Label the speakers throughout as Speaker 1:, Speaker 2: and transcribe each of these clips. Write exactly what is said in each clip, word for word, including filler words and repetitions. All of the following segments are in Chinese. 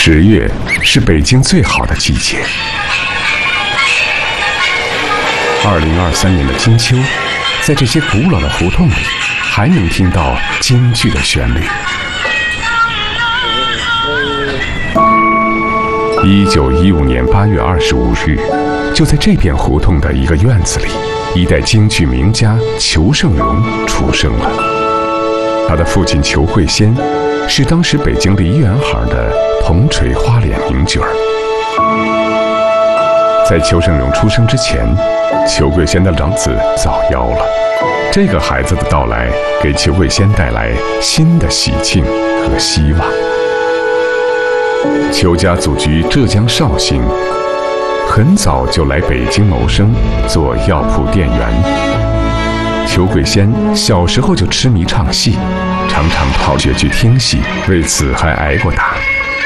Speaker 1: 十月是北京最好的季节。二零二三年的金秋，在这些古老的胡同里，还能听到京剧的旋律。一九一五年八月二十五日，就在这片胡同的一个院子里，一代京剧名家裘盛戎出生了。他的父亲裘贵先是当时北京梨园行的铜锤花脸名角儿。在裘盛戎出生之前，裘贵先的长子早夭了。这个孩子的到来，给裘贵先带来新的喜庆和希望。裘家祖居浙江绍兴，很早就来北京谋生，做药铺店员。裘贵先小时候就痴迷唱戏，常常跑学去听戏，为此还挨过打。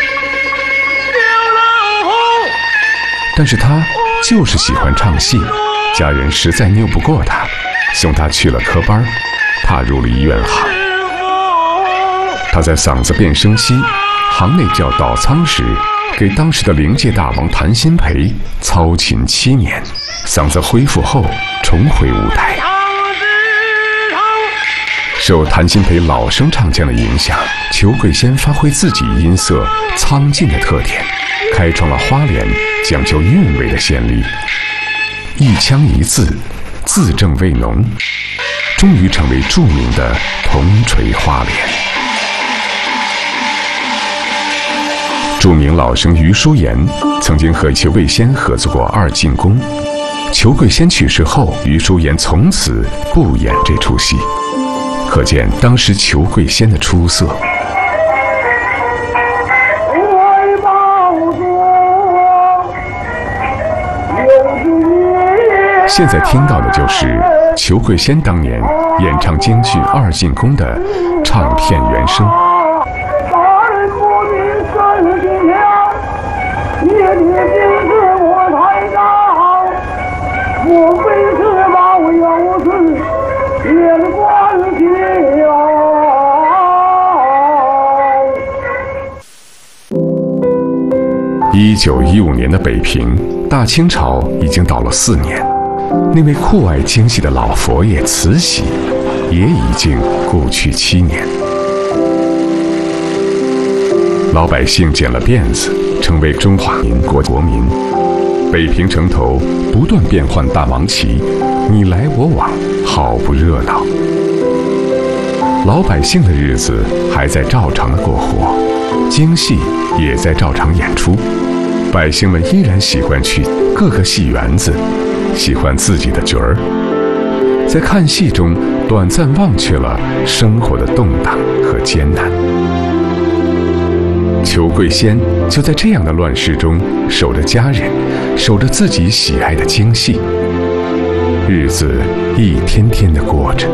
Speaker 1: 但是他就是喜欢唱戏，家人实在拗不过他，送他去了科班，踏入了医院行。他在嗓子变声期，行内叫倒仓时，给当时的灵界大王谭鑫培操琴七年，嗓子恢复后重回舞台。受谭鑫培老生唱腔的影响，裘贵先发挥自己音色苍劲的特点，开创了花脸讲究韵味的先例。一腔一字，字正味浓，终于成为著名的铜锤花脸。著名老生余叔岩曾经和裘贵先合作过二进宫。裘贵先去世后，余叔岩从此不演这出戏，可见当时裘贵先的出色。现在听到的就是裘贵先当年演唱京剧二进宫的唱片原声。一九一五年的北平，大清朝已经倒了四年，那位酷爱京戏的老佛爷慈禧也已经故去七年。老百姓剪了辫子，成为中华民国国民。北平城头不断变换大王旗，你来我往，好不热闹。老百姓的日子还在照常的过活，京戏也在照常演出，百姓们依然喜欢去各个戏园子，喜欢自己的角儿，在看戏中短暂忘却了生活的动荡和艰难。裘贵先就在这样的乱世中，守着家人，守着自己喜爱的京戏，日子一天天的过着。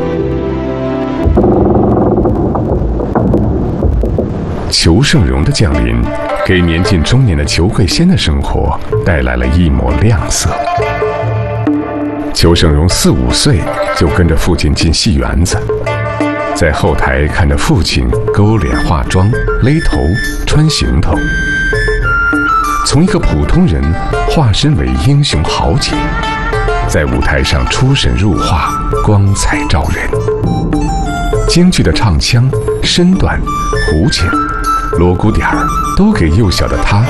Speaker 1: 裘盛戎的降临，给年近中年的裘贵先的生活带来了一抹亮色。裘盛戎四五岁就跟着父亲进戏园子，在后台看着父亲勾脸化妆、勒头、穿行头，从一个普通人化身为英雄豪杰，在舞台上出神入化，光彩照人。京剧的唱腔、身段、胡琴、锣鼓点儿，都给幼小的他